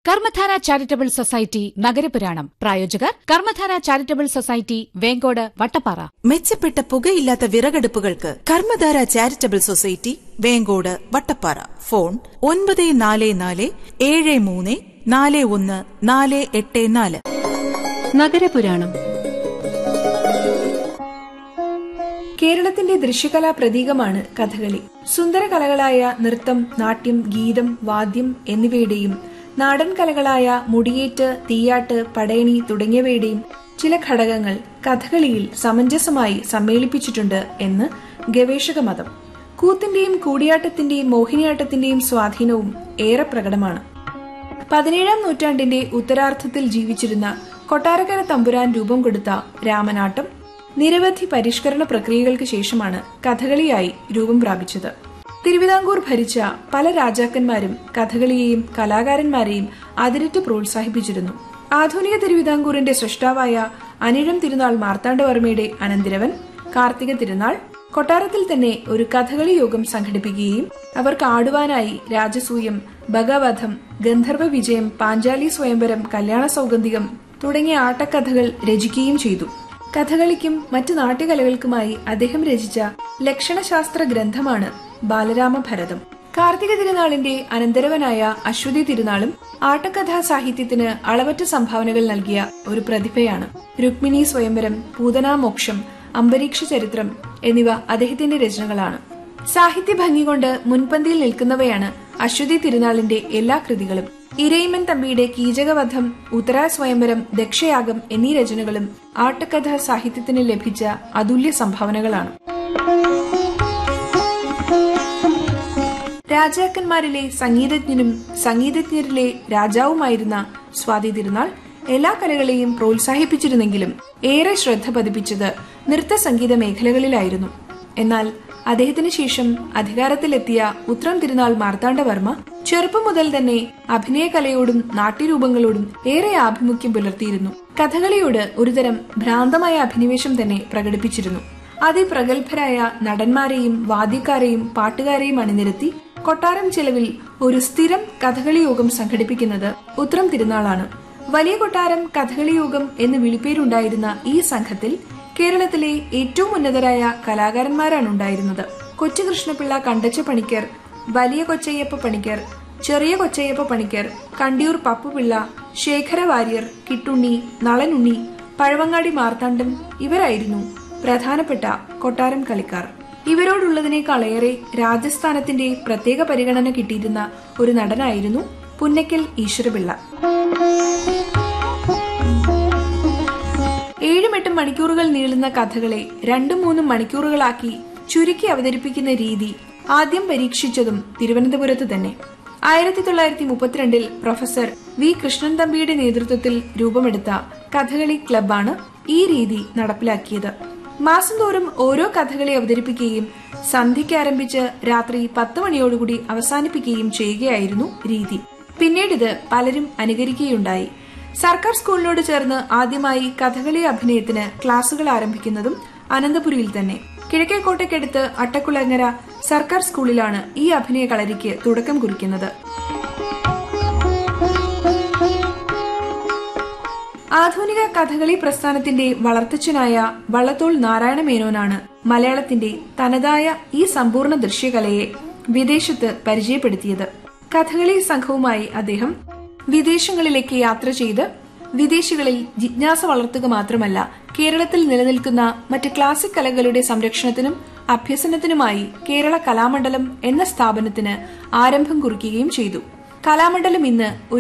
Karmadhara charitable society നഗരപുരാണം. പ്രായോജകർ Karmadhara charitable society, Vengode, Vattappara. മെച്ചപ്പെട്ട പുകയില്ലാത്ത വിറകടുപ്പുകൾക്ക് Karmadhara charitable society, Vengode, Vattappara. Phone 9443414484. നഗരപുരാണം. കേരളത്തിന്റെ ദൃശ്യകലാ പ്രതീകമാണ് കഥകളി. സുന്ദര കലകളായ നൃത്തം, നാട്യം, ഗീതം, വാദ്യം എന്നിവയുടെയും നാടൻ കലകളായ മുടിയേറ്റ്, തീയാട്ട്, പടയണി തുടങ്ങിയവയുടെയും ചില ഘടകങ്ങൾ കഥകളിയിൽ സമഞ്ജസമായി സമ്മേളിപ്പിച്ചിട്ടുണ്ട് എന്ന് ഗവേഷക മതം. കൂത്തിന്റെയും കൂടിയാട്ടത്തിന്റെയും മോഹിനിയാട്ടത്തിന്റെയും സ്വാധീനവും ഏറെ പ്രകടമാണ്. 17-ാം നൂറ്റാണ്ടിന്റെ ഉത്തരാർദ്ധത്തിൽ ജീവിച്ചിരുന്ന കൊട്ടാരക്കര തമ്പുരാൻ രൂപം കൊടുത്ത രാമനാട്ടം നിരവധി പരിഷ്കരണ പ്രക്രിയകൾക്ക് ശേഷമാണ് കഥകളിയായി രൂപം പ്രാപിച്ചത്. തിരുവിതാംകൂർ ഭരിച്ച പല രാജാക്കന്മാരും കഥകളിയെയും കലാകാരന്മാരെയും അതിരിട്ട് പ്രോത്സാഹിപ്പിച്ചിരുന്നു. ആധുനിക തിരുവിതാംകൂറിന്റെ സൃഷ്ടാവായ അനിഴം തിരുനാൾ മാർത്താണ്ഡവർമ്മയുടെ അനന്തിരവൻ കാർത്തിക തിരുനാൾ കൊട്ടാരത്തിൽ തന്നെ ഒരു കഥകളി യോഗം സംഘടിപ്പിക്കുകയും അവർക്ക് ആടുവാനായി രാജസൂയം, ഭഗവധം, ഗന്ധർവ വിജയം, പാഞ്ചാലി സ്വയംവരം, കല്യാണ സൗഗന്ധികം തുടങ്ങിയ ആട്ടക്കഥകൾ രചിക്കുകയും ചെയ്തു. കഥകളിക്കും മറ്റു നാട്യകലകൾക്കുമായി അദ്ദേഹം രചിച്ച ലക്ഷണശാസ്ത്ര ഗ്രന്ഥമാണ് ബാലരാമഭരതം. കാർത്തിക തിരുനാളിന്റെ അനന്തരവനായ അശ്വതി തിരുനാളും ആട്ടക്കഥാ സാഹിത്യത്തിന് അളവറ്റ സംഭാവനകൾ നൽകിയ ഒരു പ്രതിഭയാണ്. രുക്മിണി സ്വയംവരം, പൂതനാമോക്ഷം, അംബരീക്ഷ ചരിത്രം എന്നിവ അദ്ദേഹത്തിന്റെ രചനകളാണ്. സാഹിത്യ ഭംഗി കൊണ്ട് മുൻപന്തിയിൽ നിൽക്കുന്നവയാണ് അശ്വതി തിരുനാളിന്റെ എല്ലാ കൃതികളും. ഇരയിമ്മൻ തമ്പിയുടെ കീചകവധം, ഉത്തരാ സ്വയംവരം, ദക്ഷയാഗം എന്നീ രചനകളും ആട്ടക്കഥാ സാഹിത്യത്തിന് ലഭിച്ച അതുല്യ സംഭാവനകളാണ്. രാജാക്കന്മാരിലെ സംഗീതജ്ഞനും സംഗീതജ്ഞരിലെ രാജാവുമായിരുന്ന സ്വാതി തിരുനാൾ എല്ലാ കലകളെയും പ്രോത്സാഹിപ്പിച്ചിരുന്നെങ്കിലും ഏറെ ശ്രദ്ധ പതിപ്പിച്ചത് നൃത്ത സംഗീത മേഖലകളിലായിരുന്നു. എന്നാൽ അദ്ദേഹത്തിന് ശേഷം അധികാരത്തിലെത്തിയ ഉത്രം തിരുനാൾ മാർത്താണ്ഡവർമ്മ ചെറുപ്പം മുതൽ തന്നെ അഭിനയകലയോടും നാട്യരൂപങ്ങളോടും ഏറെ ആഭിമുഖ്യം പുലർത്തിയിരുന്നു. കഥകളിയോട് ഒരുതരം ഭ്രാന്തമായ അഭിനിവേശം തന്നെ പ്രകടിപ്പിച്ചിരുന്നു. അതിപ്രഗത്ഭരായ നടന്മാരെയും വാദ്യക്കാരെയും പാട്ടുകാരെയും അണിനിരത്തി കൊട്ടാരം ചെലവിൽ ഒരു സ്ഥിരം കഥകളി യോഗം സംഘടിപ്പിക്കുന്നത് ഉത്രം തിരുനാളാണ്. വലിയ കൊട്ടാരം കഥകളി യോഗം എന്ന് വിളിപ്പേരുണ്ടായിരുന്ന ഈ സംഘത്തിൽ കേരളത്തിലെ ഏറ്റവും ഉന്നതരായ കലാകാരന്മാരാണ് ഉണ്ടായിരുന്നത്. കൊച്ചു കൃഷ്ണപിള്ള കണ്ടച്ച പണിക്കർ, വലിയ കൊച്ചയ്യപ്പ പണിക്കർ, ചെറിയ കൊച്ചയ്യപ്പ പണിക്കർ, കണ്ടിയൂർ പപ്പുപിള്ള, ശേഖര വാര്യർ, കിട്ടുണ്ണി, നളനുണ്ണി, പഴവങ്ങാടി മാർത്താണ്ഡൻ ഇവരായിരുന്നു പ്രധാനപ്പെട്ട കൊട്ടാരം കളിക്കാർ. ഇവരോടുള്ളതിനേക്കാളേറെ രാജസ്ഥാനത്തിന്റെ പ്രത്യേക പരിഗണന കിട്ടിയിരുന്ന ഒരു നടനായിരുന്നു പുന്നക്കൽ ഈശ്വരപിള്ള. 7-8 മണിക്കൂറുകൾ നീളുന്ന കഥകളെ 2-3 മണിക്കൂറുകളാക്കി ചുരുക്കി അവതരിപ്പിക്കുന്ന രീതി ആദ്യം പരീക്ഷിച്ചതും തിരുവനന്തപുരത്ത് തന്നെ. 1932 പ്രൊഫസർ വി കൃഷ്ണൻ തമ്പിയുടെ നേതൃത്വത്തിൽ രൂപമെടുത്ത കഥകളി ക്ലബ്ബാണ് ഈ രീതി നടപ്പിലാക്കിയത്. മാസം തോറും ഓരോ കഥകളി അവതരിപ്പിക്കുകയും സന്ധ്യയ്ക്ക് ആരംഭിച്ച് രാത്രി 10 മണിയോടുകൂടി അവസാനിപ്പിക്കുകയും ചെയ്യുകയായിരുന്നു രീതി. പിന്നീടിത് പലരും അനുകരിക്കുകയുണ്ടായി. സർക്കാർ സ്കൂളിനോട് ചേർന്ന് ആദ്യമായി കഥകളി അഭിനയത്തിന് ക്ലാസുകൾ ആരംഭിക്കുന്നതും അനന്തപുരിയിൽ തന്നെ. കിഴക്കേക്കോട്ടയ്ക്കടുത്ത് അട്ടക്കുളങ്ങര സർക്കാർ സ്കൂളിലാണ് ഈ അഭിനയ കളരിക്ക് തുടക്കം കുറിക്കുന്നത്. ആധുനിക കഥകളി പ്രസ്ഥാനത്തിന്റെ വളർത്തച്ഛനായ വള്ളത്തോൾ നാരായണ മേനോനാണ് മലയാളത്തിന്റെ തനതായ ഈ സമ്പൂർണ്ണ ദൃശ്യകലയെ വിദേശത്ത് പരിചയപ്പെടുത്തിയത്. കഥകളി സംഘവുമായി അദ്ദേഹം വിദേശങ്ങളിലേക്ക് യാത്ര ചെയ്ത് വിദേശികളിൽ ജിജ്ഞാസ വളർത്തുക മാത്രമല്ല, കേരളത്തിൽ നിലനിൽക്കുന്ന മറ്റ് ക്ലാസിക് കലകളുടെ സംരക്ഷണത്തിനും അഭ്യസനത്തിനുമായി കേരള കലാമണ്ഡലം എന്ന സ്ഥാപനത്തിന് ആരംഭം കുറിക്കുകയും ചെയ്തു. കലാമണ്ഡലം ഇന്ന്